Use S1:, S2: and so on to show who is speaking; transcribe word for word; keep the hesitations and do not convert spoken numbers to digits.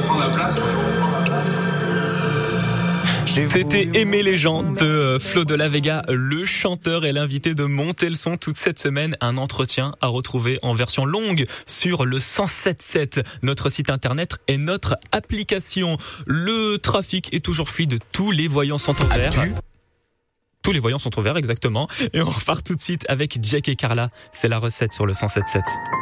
S1: prendre la place.
S2: C'était Aimer les gens de Flo de la Vega, le chanteur et l'invité de Monter le son toute cette semaine. Un entretien à retrouver en version longue sur le cent sept sept, notre site internet et notre application. Le trafic est toujours fluide, tous les voyants sont au vert. Tous les voyants sont au vert, exactement. Et on repart tout de suite avec Jack et Carla. C'est la recette sur le cent sept sept.